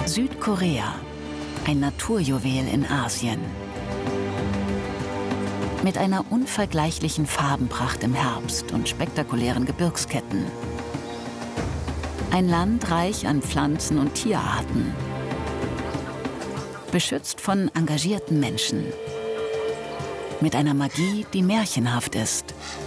Südkorea, ein Naturjuwel in Asien. Mit einer unvergleichlichen Farbenpracht im Herbst und spektakulären Gebirgsketten. Ein Land reich an Pflanzen- und Tierarten. Beschützt von engagierten Menschen. Mit einer Magie, die märchenhaft ist.